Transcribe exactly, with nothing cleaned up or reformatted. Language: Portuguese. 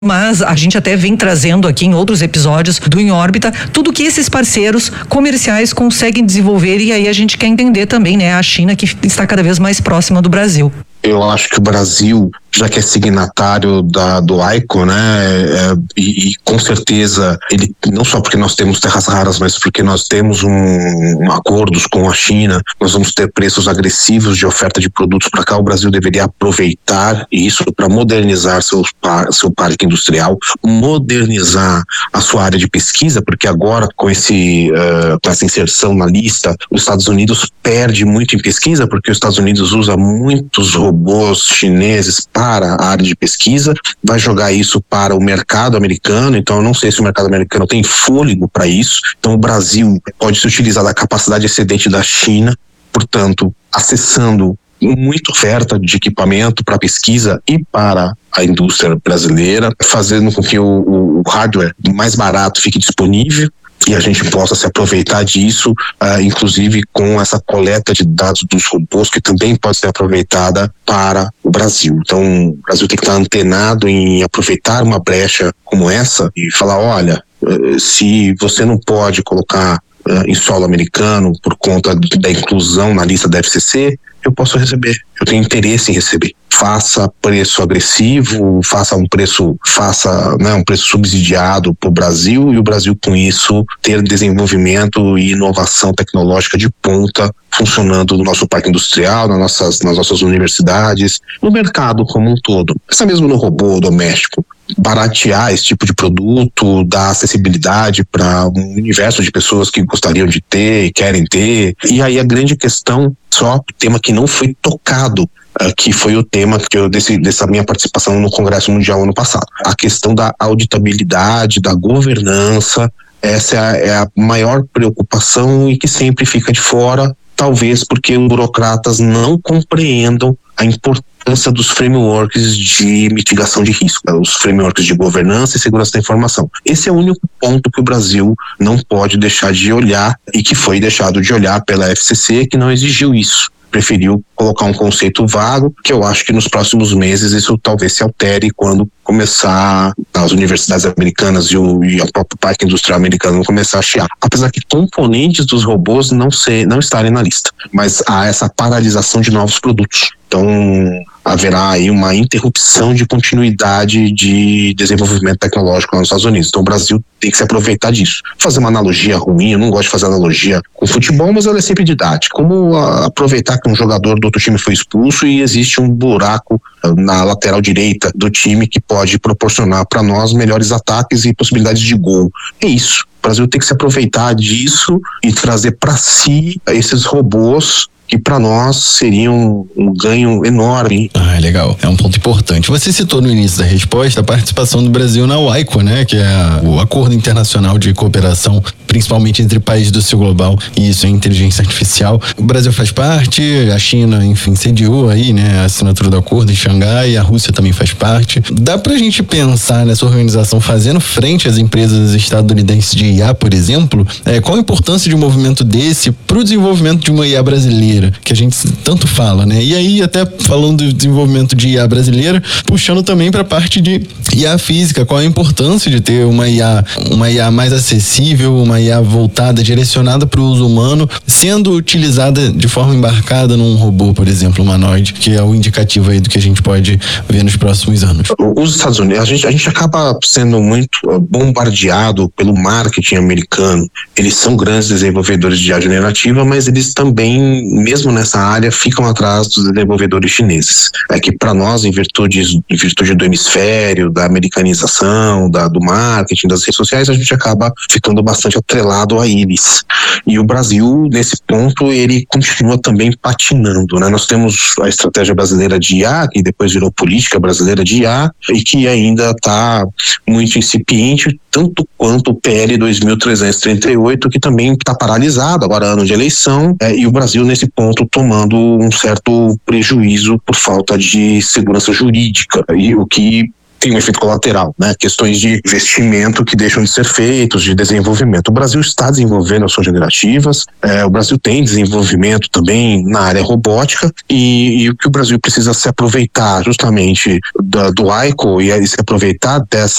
mas a gente até vem trazendo aqui em outros episódios do Em Órbita tudo que esses parceiros comerciais conseguem desenvolver, e aí a gente quer entender também, né, a China, que está cada vez mais próxima do Brasil. Eu acho que o Brasil, já que é signatário da, do I C O, né, é, e, e com certeza, ele, não só porque nós temos terras raras, mas porque nós temos um, um acordos com a China, nós vamos ter preços agressivos de oferta de produtos para cá. O Brasil deveria aproveitar isso para modernizar seu, seu parque industrial, modernizar a sua área de pesquisa, porque agora com, esse, uh, com essa inserção na lista, os Estados Unidos perde muito em pesquisa, porque os Estados Unidos usa muitos robôs chineses para a área de pesquisa, vai jogar isso para o mercado americano. Então eu não sei se o mercado americano tem fôlego para isso. Então o Brasil pode se utilizar da capacidade excedente da China, portanto, acessando muita oferta de equipamento para pesquisa e para a indústria brasileira, fazendo com que o, o hardware mais barato fique disponível e a gente possa se aproveitar disso, uh, inclusive com essa coleta de dados dos robôs, que também pode ser aproveitada para o Brasil. Então, o Brasil tem que estar antenado em aproveitar uma brecha como essa e falar, olha, uh, se você não pode colocar uh, em solo americano por conta da inclusão na lista da F C C, eu posso receber, eu tenho interesse em receber. Faça preço agressivo, faça um preço, faça, né, um preço subsidiado para o Brasil, e o Brasil com isso ter desenvolvimento e inovação tecnológica de ponta funcionando no nosso parque industrial, nas nossas, nas nossas universidades, no mercado como um todo. Pensa mesmo no robô doméstico. Baratear esse tipo de produto, dar acessibilidade para um universo de pessoas que gostariam de ter e querem ter. E aí a grande questão, só o tema que não foi tocado, uh, que foi o tema que eu, desse, dessa minha participação no Congresso Mundial ano passado. A questão da auditabilidade, da governança, essa é a, é a maior preocupação e que sempre fica de fora, talvez porque os burocratas não compreendam a importância dos frameworks de mitigação de risco, os frameworks de governança e segurança da informação. Esse é o único ponto que o Brasil não pode deixar de olhar e que foi deixado de olhar pela F C C, que não exigiu isso. Preferiu colocar um conceito vago, que eu acho que nos próximos meses isso talvez se altere quando começar as universidades americanas e o, e o próprio parque industrial americano começar a chiar. Apesar que componentes dos robôs não, ser, não estarem na lista, mas há essa paralisação de novos produtos. Então haverá aí uma interrupção de continuidade de desenvolvimento tecnológico nos Estados Unidos. Então o Brasil tem que se aproveitar disso. Fazer uma analogia ruim, eu não gosto de fazer analogia com futebol, mas ela é sempre didática. Como a, aproveitar que um jogador do outro time foi expulso e existe um buraco na lateral direita do time que pode proporcionar para nós melhores ataques e possibilidades de gol. É isso. O Brasil tem que se aproveitar disso e trazer para si esses robôs que para nós seria um, um ganho enorme. Ah, legal. É um ponto importante. Você citou no início da resposta a participação do Brasil na I C O, né? Que é o Acordo Internacional de Cooperação, principalmente entre países do sul global, e isso é inteligência artificial. O Brasil faz parte, a China, enfim, sediou aí, né, a assinatura do acordo em Xangai, a Rússia também faz parte. Dá pra gente pensar nessa organização fazendo frente às empresas estadunidenses de I A, por exemplo? É, qual a importância de um movimento desse pro desenvolvimento de uma I A brasileira, que a gente tanto fala, né? E aí, até falando do desenvolvimento de I A brasileira, puxando também para a parte de I A física, qual a importância de ter uma I A, uma I A mais acessível, uma I A voltada, direcionada para o uso humano, sendo utilizada de forma embarcada num robô, por exemplo, humanoide, que é o indicativo aí do que a gente pode ver nos próximos anos. Os Estados Unidos, a gente, a gente acaba sendo muito bombardeado pelo marketing americano. Eles são grandes desenvolvedores de I A generativa, mas eles também, mesmo nessa área, ficam atrás dos desenvolvedores chineses. É que para nós, em virtude, em virtude do hemisfério, da americanização, da, do marketing, das redes sociais, a gente acaba ficando bastante atrelado a eles. E o Brasil, nesse ponto, ele continua também patinando, né? Nós temos a estratégia brasileira de I A, que depois virou política brasileira de I A, e que ainda está muito incipiente, tanto quanto o P L dois mil trezentos e trinta e oito, que também está paralisado, agora ano de eleição, é, e o Brasil nesse ponto tomando um certo prejuízo por falta de segurança jurídica, e o que tem um efeito colateral, né? Questões de investimento que deixam de ser feitos, de desenvolvimento. O Brasil está desenvolvendo ações generativas, é, o Brasil tem desenvolvimento também na área robótica e, e o que o Brasil precisa se aproveitar justamente da, do I C O e se aproveitar dessa